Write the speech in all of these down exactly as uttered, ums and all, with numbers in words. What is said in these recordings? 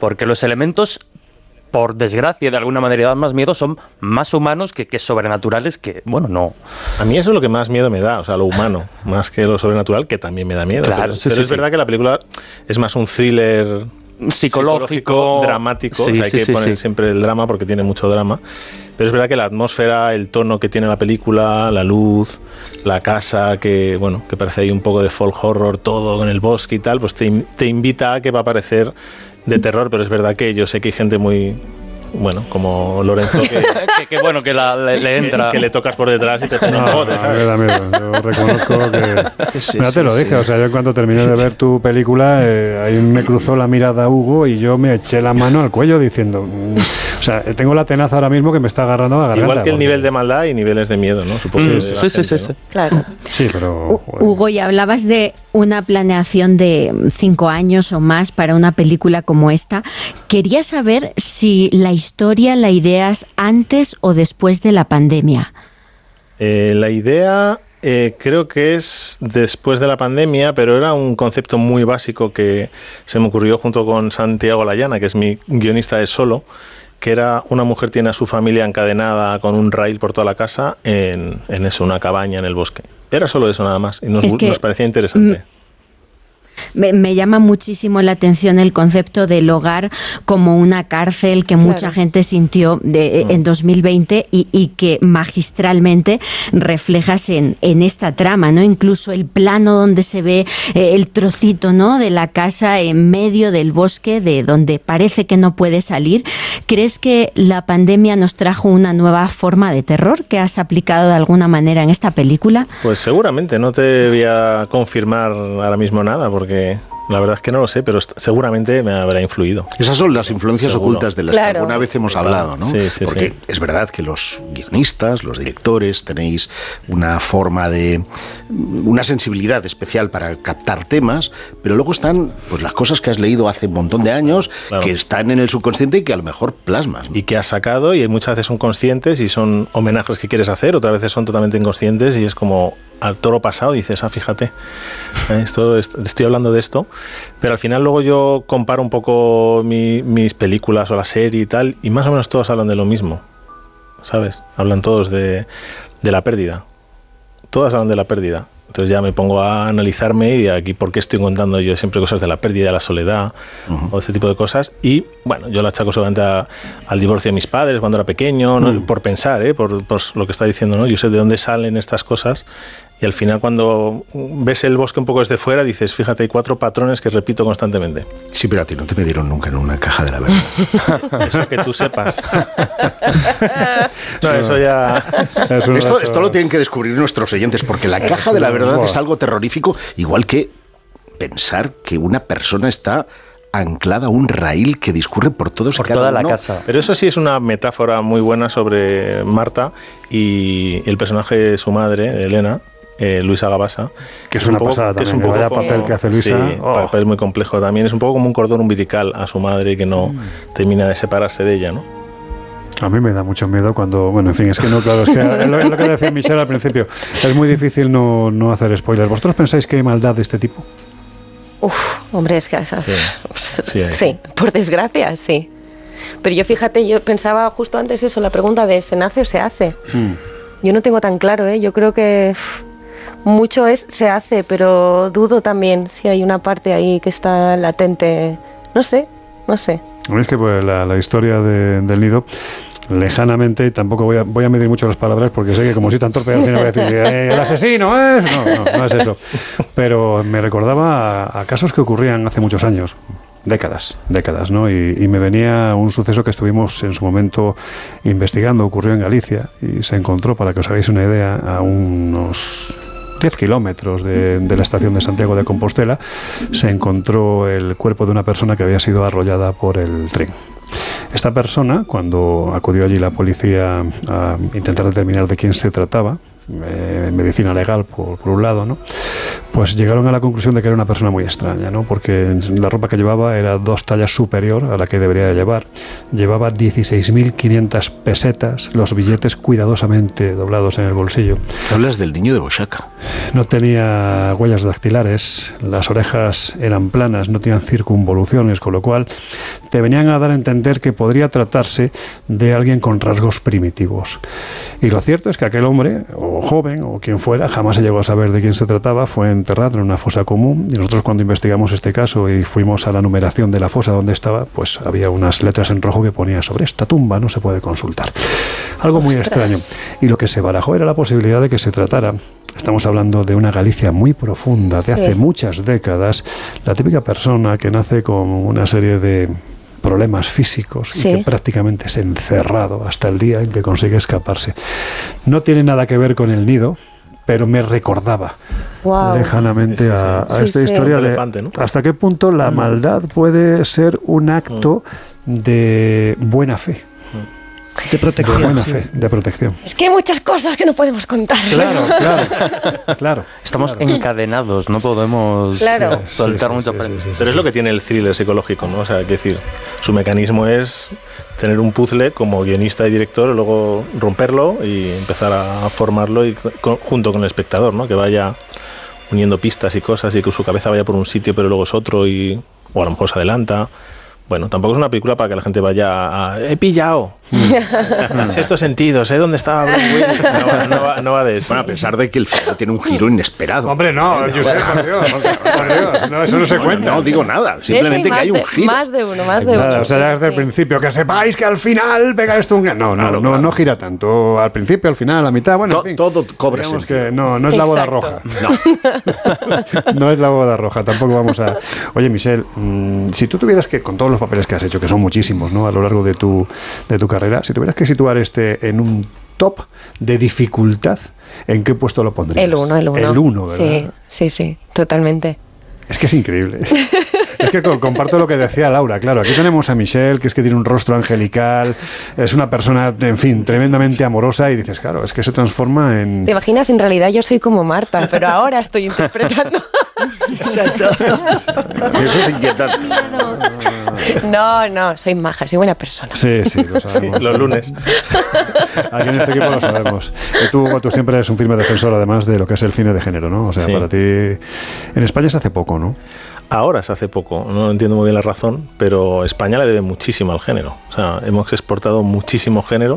porque los elementos, por desgracia, de alguna manera dan más miedo, son más humanos que, que sobrenaturales, que, bueno, no... A mí eso es lo que más miedo me da, o sea, lo humano, más que lo sobrenatural, que también me da miedo. Claro, pero sí, pero sí, es sí. verdad que la película es más un thriller... Psicológico, psicológico dramático, sí, o sea, hay sí, que sí, poner sí. siempre el drama porque tiene mucho drama, pero es verdad que la atmósfera, el tono que tiene la película, la luz, la casa, que bueno, que parece ahí un poco de folk horror, todo con el bosque y tal, pues te, te invita a que va a parecer de terror, pero es verdad que yo sé que hay gente muy... Bueno, como Lorenzo, que, que, que bueno, que la, le, le entra. Que, que le tocas por detrás y te pone no, un bote, no, ¿sabes? me da miedo. Yo reconozco que... Sí, Mira, sí, te lo dije, sí. o sea, yo cuando terminé de ver tu película, eh, ahí me cruzó la mirada Hugo y yo me eché la mano al cuello diciendo... Mm, o sea, tengo la tenaza ahora mismo que me está agarrando a la garganta. Igual que el porque... nivel de maldad y niveles de miedo, ¿no? Supongo Mm, que sí, la sí, gente, sí, ¿no? sí. Claro. Sí, pero... U- Hugo, y hablabas de una planeación de cinco años o más para una película como esta. Quería saber si la historia la ideas antes o después de la pandemia. Eh, la idea eh, creo que es después de la pandemia, pero era un concepto muy básico que se me ocurrió junto con Santiago Layana, que es mi guionista de Solo, que era una mujer tiene a su familia encadenada con un rail por toda la casa en, en eso, una cabaña en el bosque. Era solo eso nada más y nos, Es que, nos parecía interesante. Me, me llama muchísimo la atención el concepto del hogar como una cárcel que claro. mucha gente sintió de, en dos mil veinte y, y que magistralmente reflejas en, en esta trama, ¿no? Incluso el plano donde se ve eh, el trocito, ¿no?, de la casa en medio del bosque, de donde parece que no puede salir. ¿Crees que la pandemia nos trajo una nueva forma de terror que has aplicado de alguna manera en esta película? Pues seguramente, no te voy a confirmar ahora mismo nada, porque la verdad es que no lo sé, pero seguramente me habrá influido. Esas son las influencias Seguro. ocultas de las Claro. que alguna vez hemos hablado, ¿no? Sí, sí, Porque sí. es verdad que los guionistas, los directores, tenéis una forma de... una sensibilidad especial para captar temas, pero luego están pues las cosas que has leído hace un montón de años, Claro. que están en el subconsciente y que a lo mejor plasmas, ¿no? Y que has sacado, y muchas veces son conscientes y son homenajes que quieres hacer, otras veces son totalmente inconscientes y es como al toro pasado y dices, ah, fíjate, eh, esto, esto, estoy hablando de esto, pero al final luego yo comparo un poco mi, mis películas o la serie y tal, y más o menos todos hablan de lo mismo, ¿sabes? Hablan todos de, de la pérdida, todas hablan de la pérdida. Entonces ya me pongo a analizarme y aquí por qué estoy contando yo siempre cosas de la pérdida, de la soledad, uh-huh. o este tipo de cosas. Y bueno, yo la achaco solamente a, al divorcio de mis padres cuando era pequeño, ¿no? uh-huh. por pensar, ¿eh? por, por lo que está diciendo, ¿no? Yo sé de dónde salen estas cosas. Y al final cuando ves el bosque un poco desde fuera dices, fíjate, hay cuatro patrones que repito constantemente. Sí, pero a ti no te metieron nunca en una caja de la verdad. Eso que tú sepas. No, eso ya... Eso esto, esto lo tienen que descubrir nuestros oyentes, porque la caja de la verdad es algo terrorífico, igual que pensar que una persona está anclada a un raíl que discurre por todos por y cada toda uno. la casa. Pero eso sí es una metáfora muy buena sobre Marta y el personaje de su madre, Elena, eh, Luisa Gabasa. Que es una poco, pasada que también, es un que poco vaya como, papel que hace Luisa. Sí, Oh. papel muy complejo también. Es un poco como un cordón umbilical a su madre que no mm. termina de separarse de ella, ¿no? A mí me da mucho miedo cuando... Bueno, en fin, es que no, claro, es que es lo, es lo que decía Michelle al principio. Es muy difícil no, no hacer spoilers. ¿Vosotros pensáis que hay maldad de este tipo? Uf, hombre, es que... O sea, Sí, sí, hay. sí, por desgracia, sí. Pero yo, fíjate, yo pensaba justo antes eso, la pregunta de ¿se nace o se hace? Mm. Yo no tengo tan claro, ¿eh? Yo creo que uf, mucho es se hace, pero dudo también si hay una parte ahí que está latente. No sé, no sé. Es que pues, la, la historia de, del nido, lejanamente, tampoco voy a, voy a medir mucho las palabras porque sé que como soy tan torpe al final voy a decir eh, el asesino es... No, no, no es eso. Pero me recordaba a, a casos que ocurrían hace muchos años. Décadas, décadas, ¿no? Y, y me venía un suceso que estuvimos en su momento investigando, ocurrió en Galicia y se encontró, para que os hagáis una idea, a unos diez kilómetros de, de la estación de Santiago de Compostela, se encontró el cuerpo de una persona que había sido arrollada por el tren. Esta persona, cuando acudió allí la policía a intentar determinar de quién se trataba, eh, medicina legal por, por un lado, ¿no? Pues llegaron a la conclusión de que era una persona muy extraña, ¿no? Porque la ropa que llevaba era dos tallas superior a la que debería de llevar. Llevaba dieciséis mil quinientas pesetas, los billetes cuidadosamente doblados en el bolsillo. Hablas del niño de Bochaca. No tenía huellas dactilares, las orejas eran planas, no tenían circunvoluciones, con lo cual te venían a dar a entender que podría tratarse de alguien con rasgos primitivos. Y lo cierto es que aquel hombre, o joven, o quien fuera, jamás se llegó a saber de quién se trataba, fue enterrado en una fosa común, y nosotros cuando investigamos este caso y fuimos a la numeración de la fosa donde estaba, pues había unas letras en rojo que ponía: sobre esta tumba no se puede consultar. Algo muy Ostras. extraño. Y lo que se barajó era la posibilidad de que se tratara, estamos hablando de una Galicia muy profunda, de hace Sí. muchas décadas, la típica persona que nace con una serie de problemas físicos Sí. y que prácticamente es encerrado hasta el día en que consigue escaparse. No tiene nada que ver con el nido, pero me recordaba Wow. lejanamente Sí, sí, sí. a, a Sí, esta sí. historia Un de elefante, ¿no? hasta qué punto la maldad puede ser un acto de buena fe. De De protección. buena sí. fe, de protección. Es que hay muchas cosas que no podemos contar. Claro, claro, claro. Estamos encadenados, no podemos Claro. eh, soltar Sí, sí, mucho sí, prenda. sí, sí, Pero es sí. lo que tiene el thriller psicológico, ¿no? O sea, hay que decir, su mecanismo es tener un puzzle como guionista y director, y luego romperlo y empezar a formarlo y co- junto con el espectador, ¿no? Que vaya uniendo pistas y cosas y que su cabeza vaya por un sitio pero luego es otro y o a lo mejor se adelanta. Bueno, tampoco es una película para que la gente vaya a... ¡He pillado! Sexto sentido, sé dónde estaba Bruce Willis. No, va- no va, no va de eso. Bueno, a pesar de que el final tiene un giro inesperado. Hombre, no, Josep, por Dios, por Dios, no, eso no se Bueno, cuenta. no digo nada, De hecho, simplemente más que hay un de- giro. Más de uno, más de Nada, uno. o sea, ya desde el Sí. principio, que sepáis que al final pega esto un... No, no, Claro, no, claro. no gira tanto. Al principio, al final, a la mitad, bueno, To- en fin. todo cobra Digamos sentido. que no, no es la boda roja. Exacto. No es la boda roja, tampoco vamos a... Oye, Michelle, mmm, si tú tuvieras que, con todos los papeles que has hecho, que son muchísimos, ¿no?, a lo largo de tu, de tu carrera, si tuvieras que situar este en un top de dificultad, ¿en qué puesto lo pondrías? El uno, el uno. El uno, ¿verdad? Sí, sí, sí, totalmente. Es que es increíble. Es que co- comparto lo que decía Laura, claro. Aquí tenemos a Michelle, que es que tiene un rostro angelical, es una persona, en fin, tremendamente amorosa, y dices, claro, es que se transforma en... ¿Te imaginas? En realidad yo soy como Marta, pero ahora estoy interpretando. Exacto. Eso es inquietante. No, no, soy maja, soy buena persona. Sí, sí, lo sabemos. Los lunes. Aquí en este equipo lo sabemos. Y tú, Hugo, tú siempre eres un firme defensor, además, de lo que es el cine de género, ¿no? O sea, Sí. para ti... En España se hace poco, ¿no? Ahora se hace poco, no entiendo muy bien la razón, pero España le debe muchísimo al género. O sea, hemos exportado muchísimo género.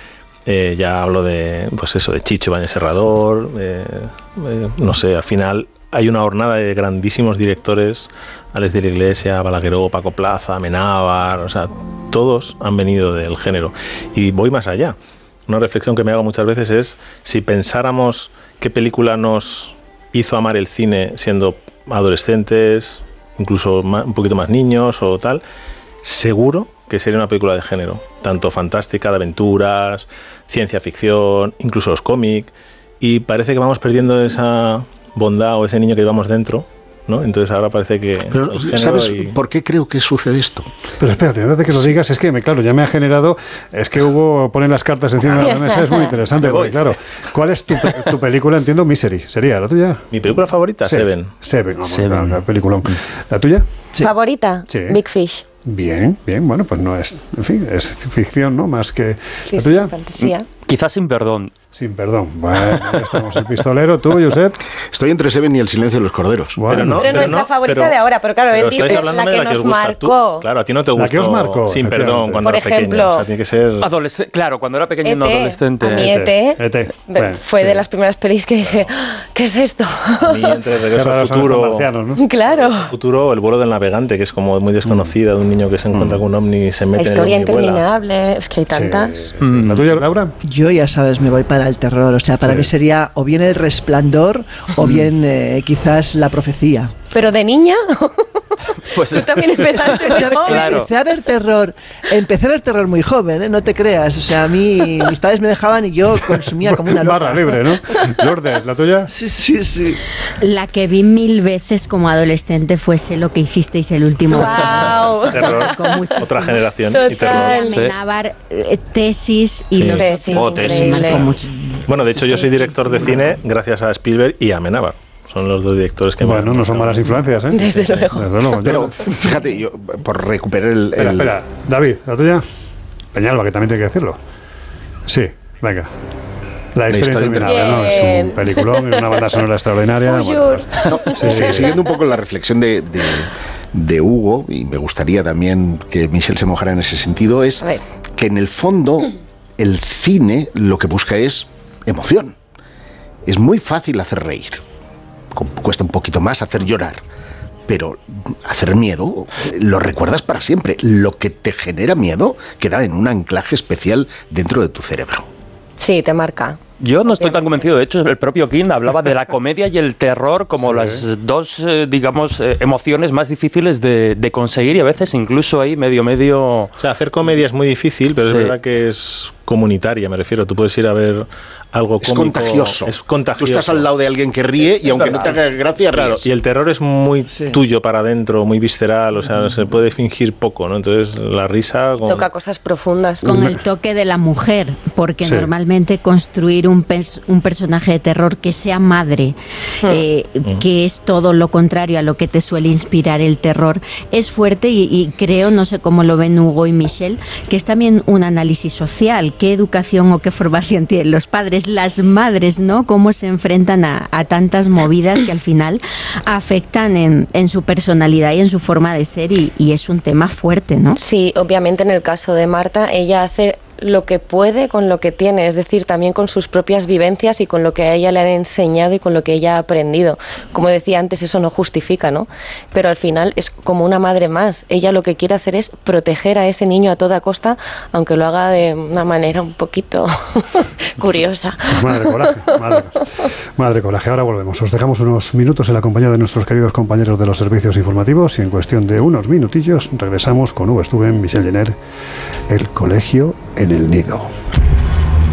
Eh, ya hablo de, pues eso, de Chicho Ibáñez Serrador, eh, eh, no sé, al final hay una hornada de grandísimos directores, Alex de la Iglesia, Balagueró, Paco Plaza, Amenábar, o sea, todos han venido del género. Y voy más allá. Una reflexión que me hago muchas veces es, si pensáramos qué película nos hizo amar el cine siendo adolescentes, incluso ma- un poquito más niños o tal, seguro que sería una película de género, tanto fantástica, de aventuras, ciencia ficción, incluso los cómics, y parece que vamos perdiendo esa bondad o ese niño que llevamos dentro, ¿no? Entonces ahora parece que Pero, el género ¿sabes y- por qué creo que sucede esto? Pero espérate, antes de que lo digas, es que, me, claro, ya me ha generado... Es que Hugo pone las cartas encima de la mesa, es muy interesante, Me voy. porque claro, ¿cuál es tu, pe- tu película? Entiendo, Misery, ¿sería la tuya? Mi película favorita, Seven. Seven, vamos, Seven. la, la peliculón. ¿La tuya? Sí. ¿Favorita? Sí. Big Fish. Bien, bien, bueno, pues no es... En fin, es ficción, ¿no? Más que... Sí, ¿La sí, tuya? fantasía. Quizás sin perdón. Sin perdón. Bueno, ahí estamos. El pistolero, tú, Josep. Estoy entre Seven y El silencio de los corderos. Bueno, Pero no, Pero nuestra no, favorita pero- de ahora, pero claro, él estáis dice hablándome la de que la que nos os gusta. Tú- marcó. claro, a ti no te La gustó que os marcó, Sin Perdón efectivamente. cuando Por eras pequeño. ejemplo, O sea, tiene que ser... Adolescente, claro, cuando era pequeño y no E T, adolescente. a mí E T, E T, Ve- bueno, fue sí. de las primeras pelis que dije, "Ah, ¿qué es esto? A mí, entre Qué Regreso al raros son estos Futuro... marcianos, ¿no? Claro. Futuro, El vuelo del navegante, que es como muy desconocida, de un niño que se encuentra con un ovni y se La mete historia en el ovni y vuela. interminable, es que hay tantas. Sí, sí, sí. ¿La tuya, Laura? Yo ya sabes, me voy para el terror. O sea, para Sí. mí sería o bien El Resplandor o bien eh, quizás La Profecía. Pero de niña, Pues tú también empezaste muy Empecé a, ver, joven. Claro. empecé a ver terror, empecé a ver terror muy joven, ¿eh? No te creas. O sea, a mí mis padres me dejaban y yo consumía como una loca. Barra libre, ¿no? Lourdes, ¿la tuya? Sí, sí, sí. La que vi mil veces como adolescente fue Sé lo que hicisteis el último Guau. Terror. Con muchísimo. Otra generación y Total. terror. Amenábar, eh, tesis y Sí. los Tesis, Oh, Tesis. increíble. marcó mucho. Bueno, de hecho yo soy director de cine gracias a Spielberg y a Amenábar. Son los dos directores que... Bueno, no son malas influencias, ¿eh? Desde luego. Desde luego. Pero fíjate, yo por recuperar el... Espera, el... espera. David, ¿la tuya? Peñalba, que también tiene que decirlo. Sí, venga. La historia interminable, ¿no? Es un peliculón, una banda sonora extraordinaria. Bueno, pues, no, sí, siguiendo un poco la reflexión de, de, de Hugo, y me gustaría también que Michel se mojara en ese sentido, es que en el fondo el cine lo que busca es emoción. Es muy fácil hacer reír, cuesta un poquito más hacer llorar, pero hacer miedo lo recuerdas para siempre. Lo que te genera miedo queda en un anclaje especial dentro de tu cerebro. Sí, te marca. Yo no estoy tan convencido. De hecho, el propio King hablaba de la comedia y el terror como sí. las dos, eh, digamos, eh, emociones más difíciles de, de conseguir, y a veces incluso ahí medio, medio... O sea, hacer comedia es muy difícil, pero sí. es verdad que es comunitaria, me refiero. Tú puedes ir a ver algo cómico. Es contagioso. Es contagioso. Tú estás al lado de alguien que ríe y es aunque verdad. no te haga gracia, claro, ríes. Y el terror es muy sí. tuyo para adentro, muy visceral, o sea, uh-huh. se puede fingir poco, ¿no? Entonces, la risa... Con... Toca cosas profundas. Con el toque de la mujer, porque sí. normalmente construir un, pers- un personaje de terror que sea madre, uh-huh. eh, uh-huh. que es todo lo contrario a lo que te suele inspirar el terror, es fuerte y, y creo, no sé cómo lo ven Hugo y Michel, que es también un análisis social. ¿Qué educación o qué formación tienen los padres, las madres, ¿no? Cómo se enfrentan a, a tantas movidas que al final afectan en, en su personalidad y en su forma de ser, y, y es un tema fuerte, ¿no? Sí, obviamente en el caso de Marta, ella hace lo que puede con lo que tiene, es decir, también con sus propias vivencias y con lo que a ella le han enseñado y con lo que ella ha aprendido. Como decía antes, eso no justifica, ¿no? Pero al final es como una madre más. Ella lo que quiere hacer es proteger a ese niño a toda costa, aunque lo haga de una manera un poquito curiosa. Madre coraje, madre, madre coraje. Ahora volvemos. Os dejamos unos minutos en la compañía de nuestros queridos compañeros de los servicios informativos y en cuestión de unos minutillos regresamos con Hugo Stuben, Michel Jenner, El Colegio en el Nido.